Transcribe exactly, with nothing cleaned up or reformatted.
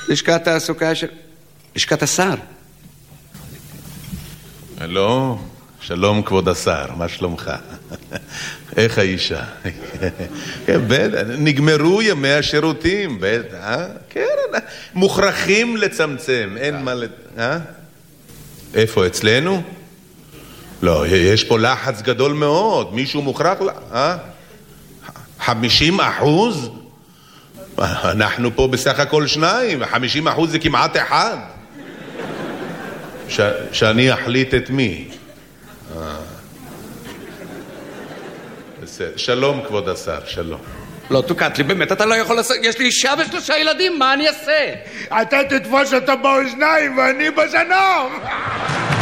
לשכת תעסוקה של... לשכת השר. הלו, שלום כבוד השר, מה שלומך? איך האישה? נגמרו ימי השירותים, כן, מוכרחים לצמצם, אין מה... איפה, אצלנו? לא, יש פה לחץ גדול מאוד, מישהו מוכרח... חמישים אחוז? אנחנו פה בסך הכל שניים, חמישים אחוז זה כמעט אחד. ש... שאני אחליט את מי. שלום כבוד השר, שלום. לא תוקעת לי, באמת אתה לא יכול לעשות, יש לי אישה ושלושה ילדים, מה אני אעשה? אתה תתפוס אותו באוזניים ואני בזנוב.